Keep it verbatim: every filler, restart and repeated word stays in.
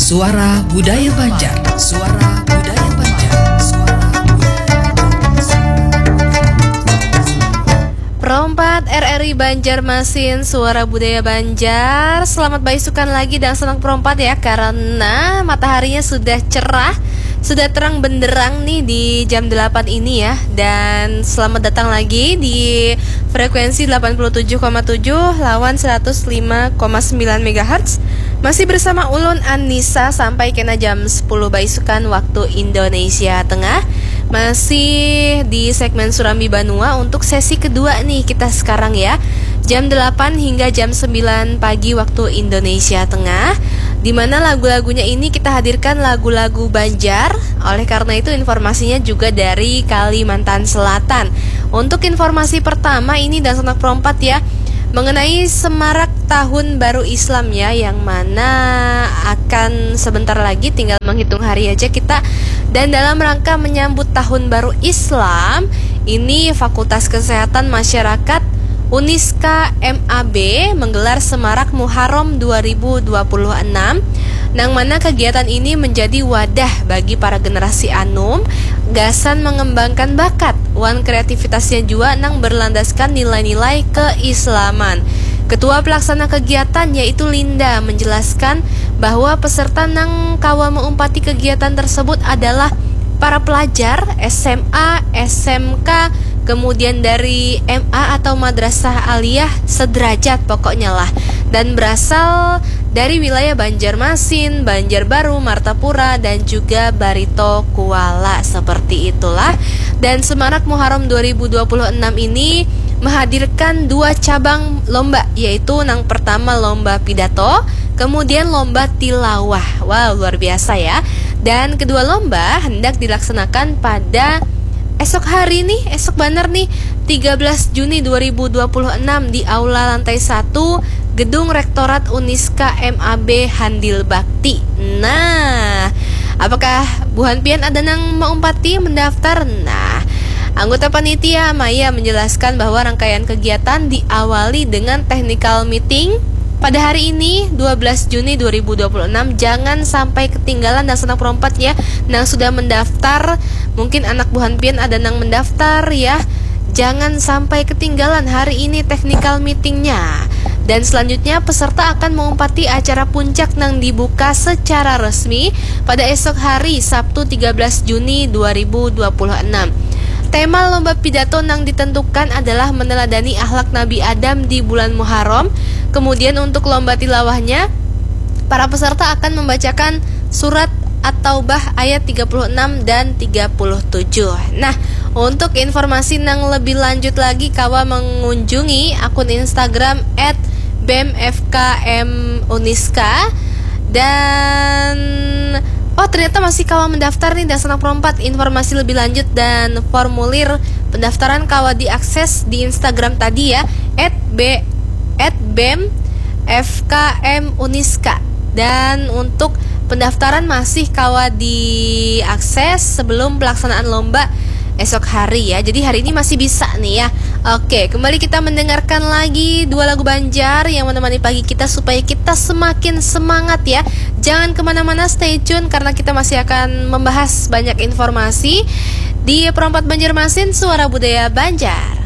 Suara Budaya Banjar. Suara Budaya Banjar. Suara Perompat R R I Banjarmasin, Suara Budaya Banjar. Selamat baisukan lagi dan senang perompat ya, karena mataharinya sudah cerah, sudah terang benderang nih di jam delapan ini ya. Dan selamat datang lagi di frekuensi delapan puluh tujuh koma tujuh lawan seratus lima koma sembilan megahertz. Masih bersama Ulun Anissa sampai kena jam sepuluh baisukan waktu Indonesia Tengah. Masih di segmen Surambi Banua untuk sesi kedua nih kita sekarang ya, jam delapan hingga jam sembilan pagi waktu Indonesia Tengah, dimana lagu-lagunya ini kita hadirkan lagu-lagu Banjar. Oleh karena itu informasinya juga dari Kalimantan Selatan. Untuk informasi pertama ini dan Sanak Perompat ya, mengenai semarak tahun baru Islam ya, yang mana akan sebentar lagi tinggal menghitung hari aja kita. Dan dalam rangka menyambut tahun baru Islam ini, Fakultas Kesehatan Masyarakat Uniska M A B menggelar Semarak Muharram dua ribu dua puluh enam, nang mana kegiatan ini menjadi wadah bagi para generasi anum gasan mengembangkan bakat wan kreativitasnya juga nang berlandaskan nilai-nilai keislaman. Ketua pelaksana kegiatan yaitu Linda menjelaskan bahwa peserta nang kawa mengumpati kegiatan tersebut adalah para pelajar S M A, S M K, kemudian dari M A atau Madrasah Aliyah sederajat pokoknya lah, dan berasal dari wilayah Banjarmasin, Banjarbaru, Martapura, dan juga Barito Kuala, seperti itulah. Dan Semarak Muharram dua ribu dua puluh enam ini menghadirkan dua cabang lomba, yaitu yang pertama lomba pidato, kemudian lomba tilawah. Wow, luar biasa ya. Dan kedua lomba hendak dilaksanakan pada esok hari nih, esok bener nih, tiga belas Juni dua ribu dua puluh enam di Aula Lantai satu Gedung Rektorat Uniska M A B Handil Bakti. Nah, apakah Bu Hanpian ada nang mau umpati mendaftar? Nah, anggota panitia Maya menjelaskan bahwa rangkaian kegiatan diawali dengan technical meeting pada hari ini dua belas Juni dua ribu dua puluh enam. Jangan sampai ketinggalan dan senang perompat ya, nang sudah mendaftar. Mungkin anak Bu Hanpian ada nang mendaftar ya, jangan sampai ketinggalan hari ini technical meetingnya. Dan selanjutnya peserta akan mengumpati acara puncak nang dibuka secara resmi pada esok hari Sabtu tiga belas Juni dua ribu dua puluh enam. Tema lomba pidato nang ditentukan adalah meneladani akhlak Nabi Adam di bulan Muharram. Kemudian untuk lomba tilawahnya, para peserta akan membacakan surat At-Taubah ayat tiga puluh enam dan tiga puluh tujuh. Nah, untuk informasi nang lebih lanjut lagi, kawa mengunjungi akun Instagram et b e m f k m uniska. Dan oh, ternyata masih kawa mendaftar nih dan senang perompat. Informasi lebih lanjut dan formulir pendaftaran kawa diakses di Instagram tadi ya, et b et b e m f k m uniska. Dan untuk pendaftaran masih kawa diakses sebelum pelaksanaan lomba esok hari ya. Jadi hari ini masih bisa nih ya. Oke, kembali kita mendengarkan lagi dua lagu Banjar yang menemani pagi kita supaya kita semakin semangat ya. Jangan kemana-mana, stay tune karena kita masih akan membahas banyak informasi di Perompat Banjarmasin, Suara Budaya Banjar.